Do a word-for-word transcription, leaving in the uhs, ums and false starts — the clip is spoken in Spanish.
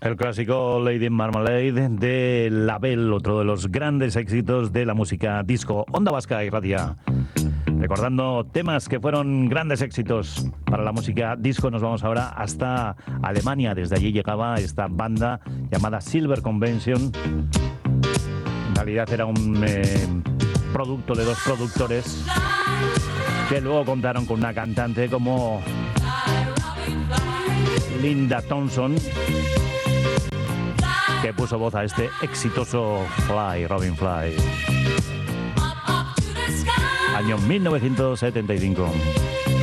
El clásico Lady Marmalade de Label, otro de los grandes éxitos de la música disco. Onda Vasca y Radia. Recordando temas que fueron grandes éxitos para la música disco, nos vamos ahora hasta Alemania. Desde allí llegaba esta banda llamada Silver Convention. En realidad era un eh, producto de dos productores que luego contaron con una cantante como Linda Thompson, que puso voz a este exitoso Fly, Robin Fly. Año mil novecientos setenta y cinco.